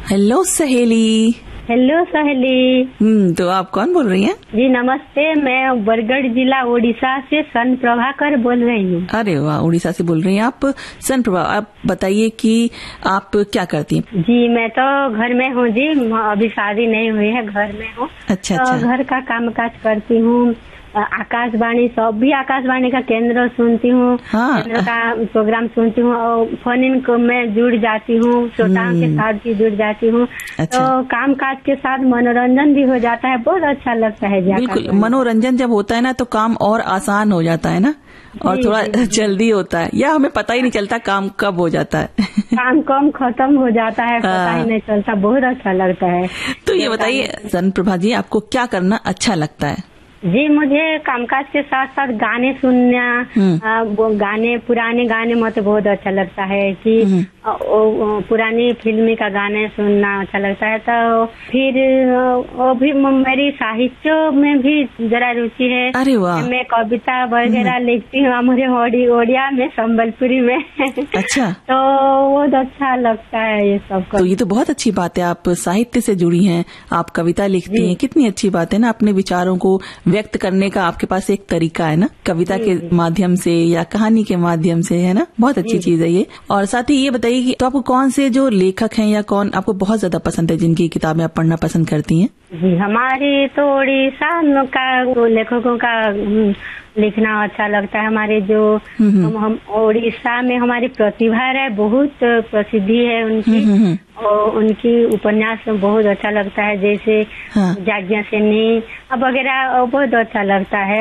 Hello सहेली। Hello सहेली। तो आप कौन बोल रही हैं? जी नमस्ते, मैं बरगढ़ जिला उड़ीसा से सन प्रभाकर बोल रही हूँ। अरे वाह, उड़ीसा से बोल रही हैं आप। सन प्रभा, आप बताइए कि आप क्या करती हैं? जी मैं तो घर में हूँ जी, अभी शादी नहीं हुई है, घर में हूँ। अच्छा तो अच्छा। घर का कामकाज करती हूँ। आकाशवाणी, सब भी आकाशवाणी का केंद्र सुनती हूँ। हाँ। केंद्र का प्रोग्राम सुनती हूँ और फोन इन को मैं जुड़ जाती हूँ, श्रोताओं के साथ भी जुड़ जाती हूँ। अच्छा। तो काम काज के साथ मनोरंजन भी हो जाता है, बहुत अच्छा लगता है। बिल्कुल, मनोरंजन जब होता है ना तो काम और आसान हो जाता है ना, और थोड़ा जल्दी होता है, या हमें पता ही नहीं चलता काम कब हो जाता है। काम कम खत्म हो जाता है, पता ही नहीं चलता, बहुत अच्छा लगता है। तो ये बताइए सन प्रभा जी, आपको क्या करना अच्छा लगता है? जी मुझे कामकाज के साथ साथ गाने सुनना, वो गाने, पुराने गाने मुझे बहुत अच्छा लगता है कि पुरानी फिल्मी का गाने सुनना अच्छा लगता है। तो फिर वो भी मेरी साहित्य में भी जरा रुचि है। अरे वाह। मैं कविता वगैरह लिखती हूँ हमारे ओडिया में, संबलपुरी में। अच्छा। तो बहुत अच्छा लगता है ये सब। तो ये तो बहुत अच्छी बात है, आप साहित्य से जुड़ी हैं, आप कविता लिखती हैं, कितनी अच्छी बात है ना। अपने विचारों को व्यक्त करने का आपके पास एक तरीका है ना, कविता के माध्यम से या कहानी के माध्यम से, है ना। बहुत अच्छी चीज है ये। और साथ ही ये बताइए कि तो आपको कौन से जो लेखक हैं या कौन आपको बहुत ज्यादा पसंद है, जिनकी किताबें आप पढ़ना पसंद करती हैं? जी हमारे तो उड़ीसा का लेखकों का लिखना अच्छा लगता है। हमारे जो हम उड़ीसा में हमारी प्रतिभा है, बहुत प्रसिद्धि है उनकी, और उनकी उपन्यास में बहुत अच्छा लगता है, जैसे जाज्ञा सेनी वगैरह, बहुत अच्छा लगता है।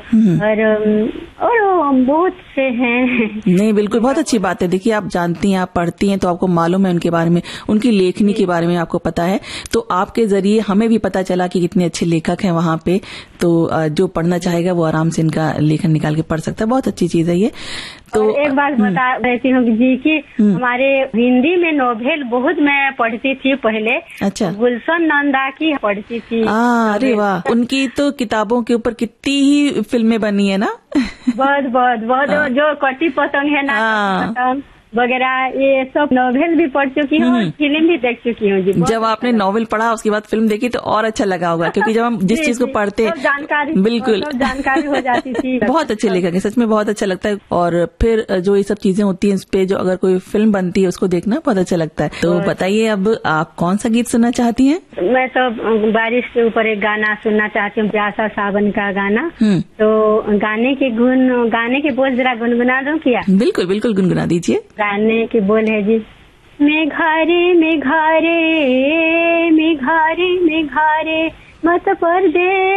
और बहुत से हैं। नहीं बिल्कुल, बहुत अच्छी बात है। देखिए आप जानती हैं, आप पढ़ती हैं, तो आपको मालूम है उनके बारे में, उनकी लेखनी के बारे में आपको पता है। तो आपके जरिए हमें भी पता चला कि कितने अच्छे लेखक हैं वहां पे। तो जो पढ़ना चाहेगा वो आराम से इनका लेखन निकाल के पढ़ सकता है। बहुत अच्छी चीज है ये। तो एक बात बता रहती हूँ जी कि हमारे हिंदी में नोवेल बहुत मैं पढ़ती थी पहले। अच्छा। गुलशन नंदा की पढ़ती थी। अरे वाह, उनकी तो किताबों के ऊपर कितनी ही फिल्में बनी है ना। बहुत जो कटी पतंग है ना, वगैरह, ये सब नॉवेल भी पढ़ चुकी हूँ, फिल्म भी देख चुकी हूँ जी। जब आपने नॉवेल पढ़ा उसके बाद फिल्म देखी तो और अच्छा लगा होगा, क्योंकि जब हम जिस चीज को पढ़ते हैं जानकारी, बिल्कुल जानकारी हो जाती थी। बहुत अच्छे लेखक है, सच में बहुत अच्छा लगता है। और फिर जो ये सब चीजें होती हैं, इस पे जो अगर कोई फिल्म बनती है उसको देखना बहुत अच्छा लगता है। तो बताइए अब आप कौन सा गीत सुनना चाहती हैं? मैं तो बारिश के ऊपर एक गाना सुनना चाहती हूँ, प्यासा सावन का गाना। तो गाने के बोल जरा गुनगुना दूं क्या? बिल्कुल बिल्कुल, गुनगुना दीजिए। गाने के बोल है जी, मेघारे मेघारे मेघारे मेघारे मत परदेस